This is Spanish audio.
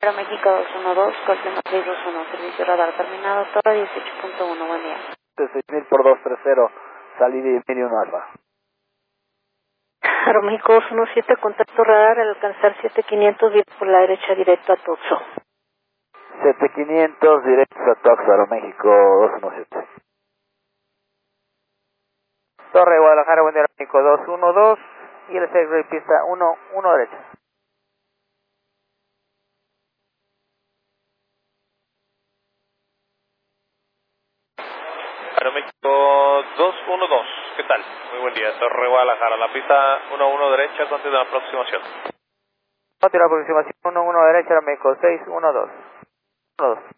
Aeroméxico 212, Cosme 621, servicio radar terminado, Torre 18.1, buen día. 6000 por 230, salida y medio Alfa. Aeroméxico 217, contacto radar al alcanzar 7500, viene por la derecha directo a Tucson. 7500 directos a Tucson, Aeroméxico 217. Torre Guadalajara, buen día, Aeroméxico 212 y el X-Ray pista 1 derecha. Aeroméxico 212, ¿qué tal? Muy buen día, Torre Guadalajara, la pista 11 derecha, continúa la aproximación. Continúa la aproximación 11 derecha, Aeroméxico 612. 12.